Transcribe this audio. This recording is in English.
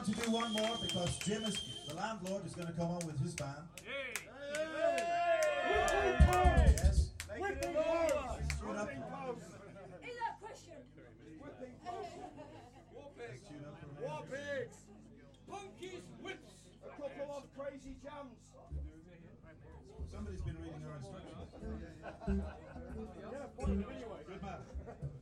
want to do one more because Jim is, the landlord, is going to come on with his band. Yes. Whipping clothes. Tune up. Is that question? Whipping clothes. War pigs. Tune up for a minute. War pigs. Punkies, whips. A couple of crazy jams. Somebody's been reading our instructions. Yeah, point them anyway. Good man.